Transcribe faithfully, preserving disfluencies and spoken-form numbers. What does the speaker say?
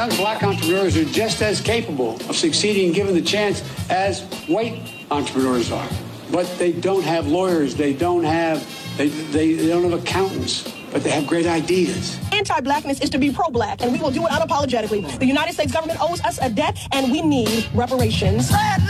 young black entrepreneurs are just as capable of succeeding given the chance as white entrepreneurs are. But they don't have lawyers. They don't have, they, they, they don't have accountants. But they have great ideas. Anti-blackness is to be pro-black, and we will do it unapologetically. The United States government owes us a debt, and we need reparations.